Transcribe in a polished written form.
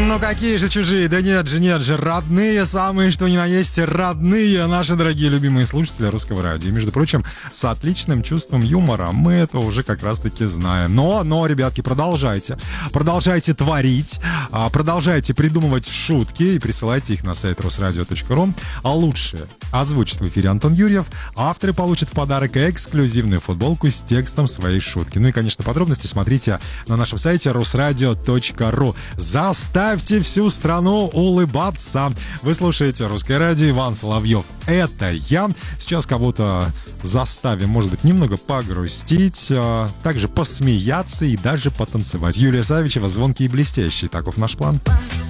Ну какие же чужие? Да нет же, родные, самые что ни на есть родные, наши дорогие любимые слушатели Русского радио. И, между прочим, с отличным чувством юмора. Мы это уже как раз-таки знаем. Но, ребятки, продолжайте творить, продолжайте придумывать шутки и присылайте их на сайт русрадио.ру. А лучше озвучит в эфире Антон Юрьев. Авторы получат в подарок эксклюзивную футболку с текстом своей шутки. Ну и, конечно, подробности смотрите на нашем сайте русрадио.ру. Заставьте всю страну улыбаться. Вы слушаете Русское радио, Иван Соловьев. Это я. Сейчас кого-то заставим, может быть, немного погрустить, также посмеяться и даже потанцевать. Юлия Савичева, «Звонкий и блестящий». Таков наш план.